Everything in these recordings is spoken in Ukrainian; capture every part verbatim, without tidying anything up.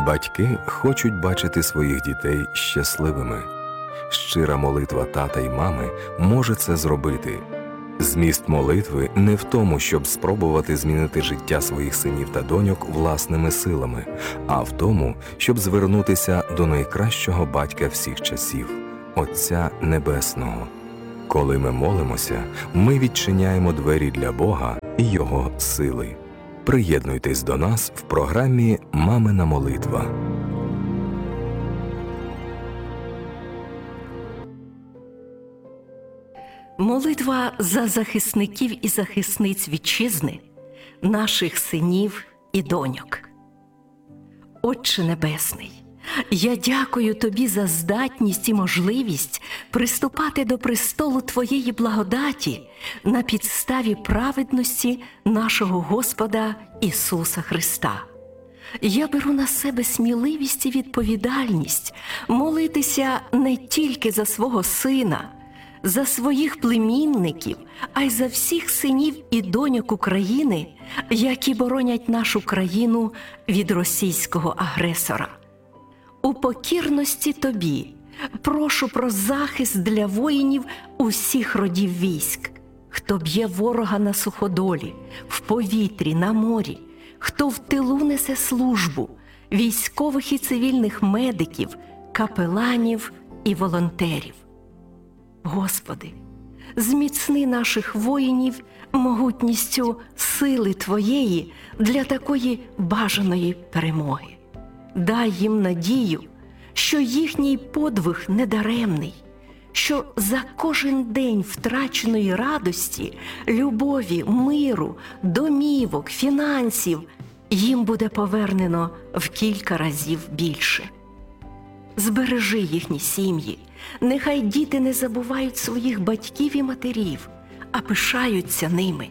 Батьки хочуть бачити своїх дітей щасливими. Щира молитва тата й мами може це зробити. Зміст молитви не в тому, щоб спробувати змінити життя своїх синів та доньок власними силами, а в тому, щоб звернутися до найкращого батька всіх часів – Отця Небесного. Коли ми молимося, ми відчиняємо двері для Бога і Його сили. Приєднуйтесь до нас в програмі «Мамина молитва». Молитва за захисників і захисниць вітчизни, наших синів і доньок. Отче Небесний, я дякую Тобі за здатність і можливість приступати до престолу Твоєї благодаті на підставі праведності нашого Господа Ісуса Христа. Я беру на себе сміливість і відповідальність молитися не тільки за свого сина, за своїх племінників, а й за всіх синів і доньок України, які боронять нашу країну від російського агресора. У покірності Тобі прошу про захист для воїнів усіх родів військ, хто б'є ворога на суходолі, в повітрі, на морі, хто в тилу несе службу, військових і цивільних медиків, капеланів і волонтерів. Господи, зміцни наших воїнів могутністю сили Твоєї для такої бажаної перемоги. Дай їм надію, що їхній подвиг недаремний, що за кожен день втраченої радості, любові, миру, домівок, фінансів їм буде повернено в кілька разів більше. Збережи їхні сім'ї, нехай діти не забувають своїх батьків і матерів, а пишаються ними.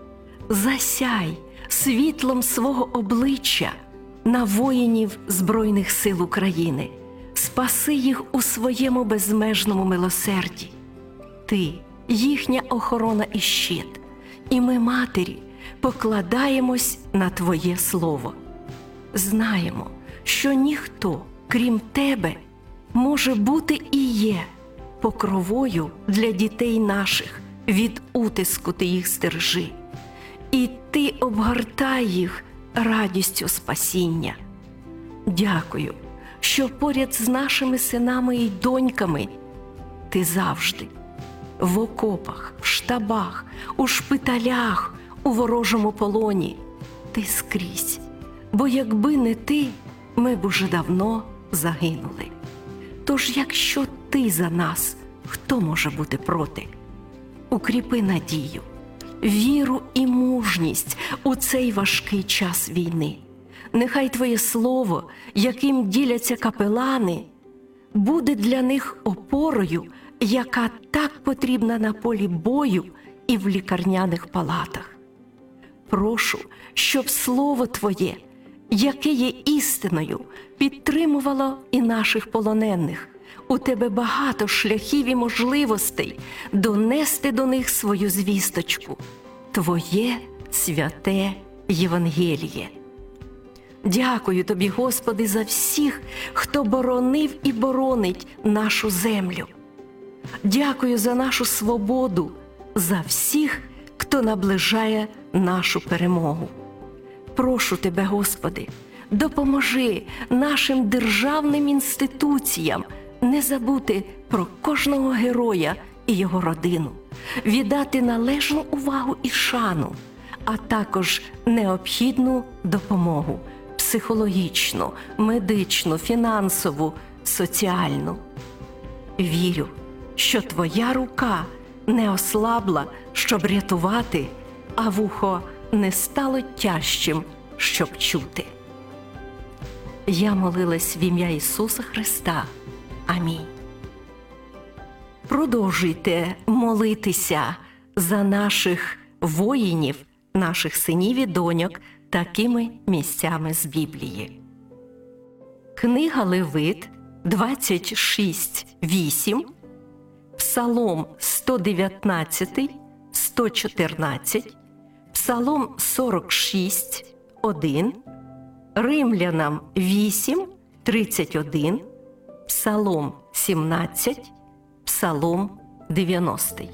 Засяй світлом свого обличчя на воїнів Збройних сил України, спаси їх у своєму безмежному милосерді. Ти – їхня охорона і щит, і ми, матері, покладаємось на Твоє слово. Знаємо, що ніхто, крім Тебе, може бути і є покровою для дітей наших, від утиску Ти їх стережи. І Ти обгортай їх радістю спасіння. Дякую, що поряд з нашими синами і доньками Ти завжди в окопах, в штабах, у шпиталях, у ворожому полоні. Ти скрізь, бо якби не Ти, ми б уже давно загинули. Тож якщо Ти за нас, хто може бути проти? Укріпи надію, віру і мужність у цей важкий час війни. Нехай Твоє слово, яким діляться капелани, буде для них опорою, яка так потрібна на полі бою і в лікарняних палатах. Прошу, щоб слово Твоє, яке є істиною, підтримувало і наших полонених. У Тебе багато шляхів і можливостей донести до них свою звісточку – Твоє святе Євангеліє. Дякую Тобі, Господи, за всіх, хто боронив і боронить нашу землю. Дякую за нашу свободу, за всіх, хто наближає нашу перемогу. Прошу Тебе, Господи, допоможи нашим державним інституціям не забути про кожного героя і його родину, віддати належну увагу і шану, а також необхідну допомогу – психологічну, медичну, фінансову, соціальну. Вірю, що Твоя рука не ослабла, щоб рятувати, а вухо не стало тяжчим, щоб чути. Я молилась в ім'я Ісуса Христа. Амінь. Продовжуйте молитися за наших воїнів, наших синів і доньок такими місцями з Біблії. Книга Левит двадцять шість вісім, Псалом сто дев'ятнадцять, сто чотирнадцять, Псалом сорок шість один, Римлянам вісім, тридцять один, Псалом сімнадцять, Псалом дев'яностий.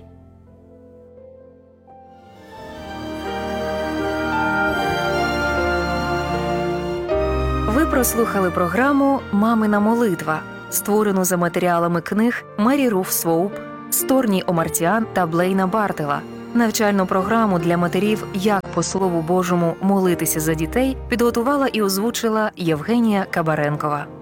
Ви прослухали програму «Мамина молитва», створену за матеріалами книг Мері Руф Своуп, Сторні Омартіан та Блейна Бартела. Навчальну програму для матерів «Як по Слову Божому молитися за дітей» підготувала і озвучила Євгенія Кабаренкова.